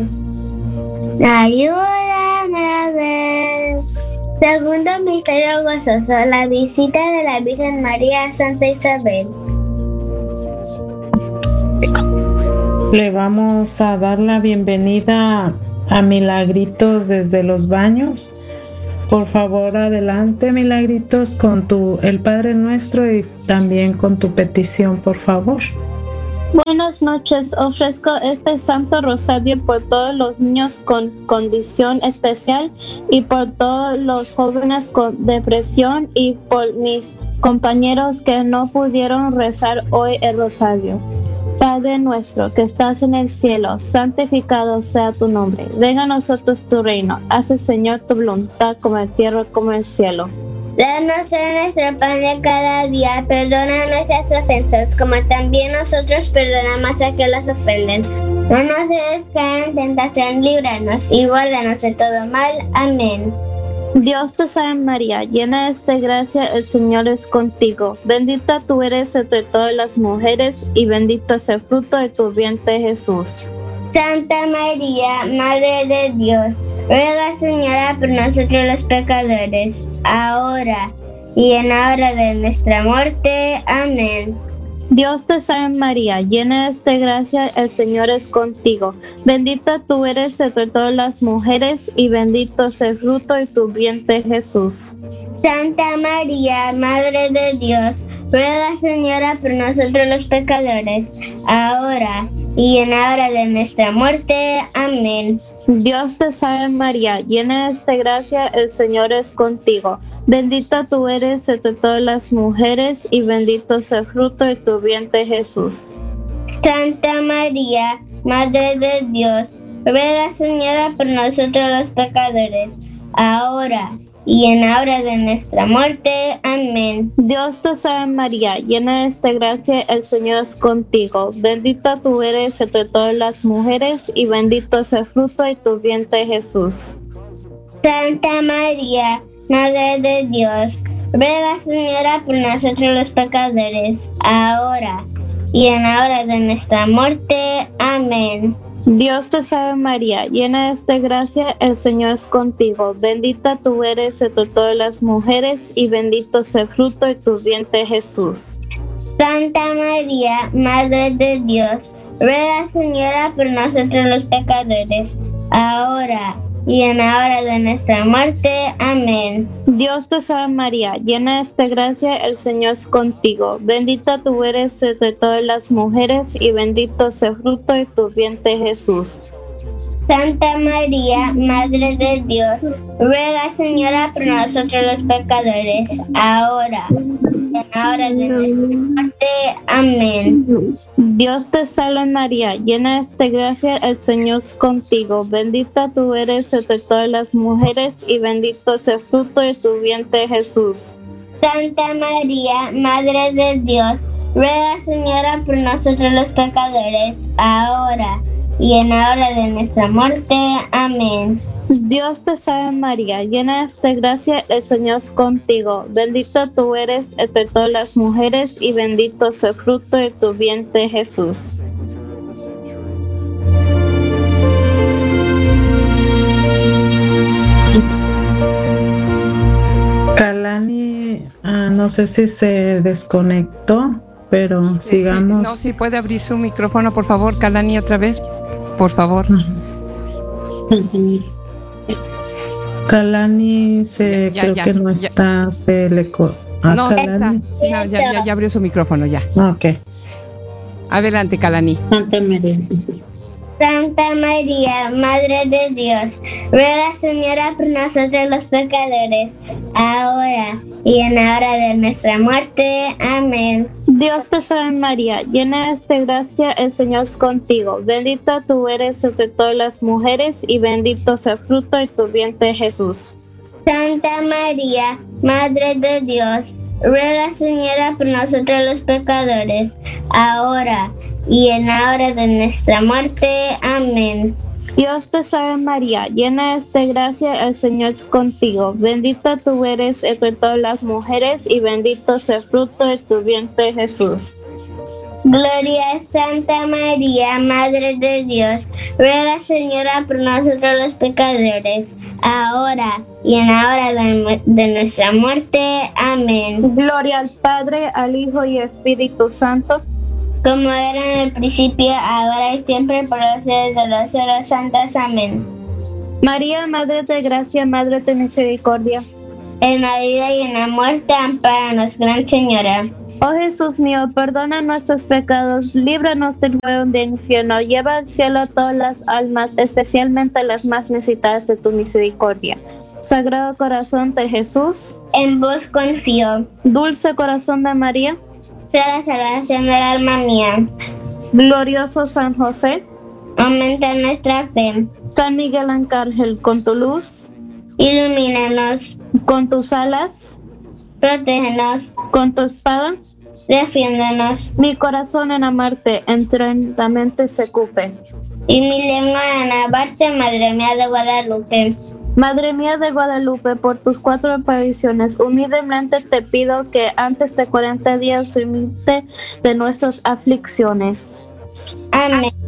Ayúdame a ver. Segundo misterio gozoso, la visita de la Virgen María a Santa Isabel. Le vamos a dar la bienvenida a Milagritos desde los baños. Por favor, adelante, Milagritos, con el Padre Nuestro y también con tu petición, por favor. Buenas noches. Ofrezco este Santo Rosario por todos los niños con condición especial y por todos los jóvenes con depresión y por mis compañeros que no pudieron rezar hoy el Rosario. Padre nuestro que estás en el cielo, santificado sea tu nombre. Venga a nosotros tu reino. Hace, Señor, tu voluntad como en tierra como en el cielo. Danos nuestro pan de cada día, perdona nuestras ofensas, como también nosotros perdonamos a que las ofenden. No nos dejes caer en tentación, líbranos y guárdanos de todo mal. Amén. Dios te salve María, llena de gracia, el Señor es contigo. Bendita tú eres entre todas las mujeres y bendito es el fruto de tu vientre Jesús. Santa María, Madre de Dios, ruega, Señora, por nosotros los pecadores, ahora y en la hora de nuestra muerte. Amén. Dios te salve María, llena de gracia, el Señor es contigo. Bendita tú eres entre todas las mujeres y bendito es el fruto de tu vientre Jesús. Santa María, Madre de Dios, ruega, Señora, por nosotros los pecadores, ahora y en la hora de nuestra muerte. Amén. Dios te salve María, llena de gracia, el Señor es contigo. Bendita tú eres entre todas las mujeres y bendito es el fruto de tu vientre Jesús. Santa María, Madre de Dios, ruega, Señora, por nosotros los pecadores, ahora y en la hora de nuestra muerte. Amén. Dios te salve María, llena de gracia, el Señor es contigo. Bendita tú eres entre todas las mujeres y bendito es el fruto de tu vientre Jesús. Santa María, Madre de Dios, ruega, Señora, por nosotros los pecadores, ahora y en la hora de nuestra muerte. Amén. Dios te salve María, llena de gracia, el Señor es contigo. Bendita tú eres entre todas las mujeres y bendito es el fruto de tu vientre Jesús. Santa María, Madre de Dios, ruega, Señora, por nosotros los pecadores, ahora y en la hora de nuestra muerte. Amén. Dios te salve María, llena de gracia, el Señor es contigo. Bendita tú eres entre todas las mujeres y bendito es el fruto de tu vientre Jesús. Santa María, Madre de Dios, ruega, Señora, por nosotros los pecadores, ahora y en la hora de nuestra muerte. Amén. Dios te salve María, llena de gracia, el Señor es contigo. Bendita tú eres entre todas las mujeres y bendito es el fruto de tu vientre Jesús. Santa María, Madre de Dios, ruega, Señora, por nosotros los pecadores, ahora y en la hora de nuestra muerte. Amén. Dios te salve María, llena de gracia, el Señor es contigo. Bendita tú eres entre todas las mujeres y bendito es el fruto de tu vientre Jesús. Kalani, no sé si se desconectó, pero sigamos. No, si puede abrir su micrófono, por favor, Kalani, otra vez, por favor. Kalani creo que no está, se le no, Kalani. Ya abrió su micrófono, ya. Ok. Adelante, Kalani. Santa María, Madre de Dios, ruega, Señora, por nosotros los pecadores, ahora y en la hora de nuestra muerte. Amén. Dios te salve María, llena de gracia, el Señor es contigo. Bendita tú eres entre todas las mujeres y bendito es el fruto de tu vientre Jesús. Santa María, Madre de Dios, ruega, Señora, por nosotros los pecadores, ahora y en la hora de nuestra muerte. Amén. Dios te salve María, llena de gracia, el Señor es contigo. Bendita tú eres entre todas las mujeres y bendito es el fruto de tu vientre Jesús. Gloria a Santa María, Madre de Dios, ruega, Señora, por nosotros los pecadores, ahora y en la hora de nuestra muerte. Amén. Gloria al Padre, al Hijo y al Espíritu Santo, como era en el principio, ahora y siempre, por los siglos de los siglos santos. Amén. María, Madre de Gracia, Madre de Misericordia, en la vida y en la muerte, ampáranos, Gran Señora. Oh Jesús mío, perdona nuestros pecados, líbranos del fuego del infierno, lleva al cielo a todas las almas, especialmente las más necesitadas de tu misericordia. Sagrado Corazón de Jesús, en vos confío. Dulce Corazón de María, sé la salvación del alma mía. Glorioso San José, aumenta nuestra fe. San Miguel Arcángel, con tu luz, ilumínanos. Con tus alas, protégenos. Con tu espada, defiéndonos. Mi corazón en amarte eternamente se cupe. Y mi lengua en alabarte, Madre mía de Guadalupe. Madre mía de Guadalupe, por tus 4 apariciones, humildemente te pido que antes de 40 días humilde de nuestras aflicciones. Amén.